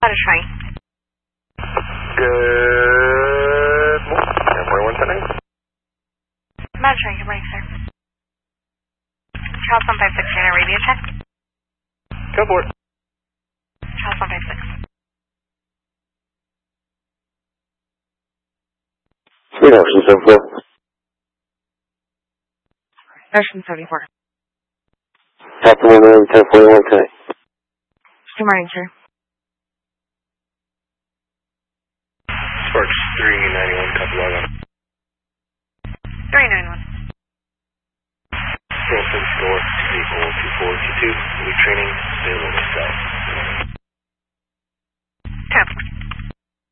Ladder Train. Good morning. 4179. Ladder Train, good morning, sir. Charles 156, unit radio check. Go for it. Charles 156. 3 Ocean 74. Ocean 74. Captain 1041 today. Good morning, sir. Sparks 391, copy log on. 391.